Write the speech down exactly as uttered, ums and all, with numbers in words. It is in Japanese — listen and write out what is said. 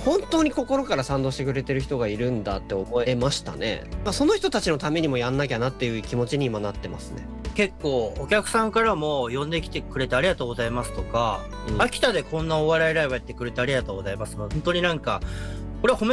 本当に心から賛同してくれてる人がいるんだって思えましたね。まあ、その人たちのためにもやんなきゃなっていう気持ちに今なってますね。 結構お客さんからも呼んできてくれてありがとうございますとか、うん、秋田でこんなお笑いライブやってくれてありがとうございます。本当になんかこれは褒め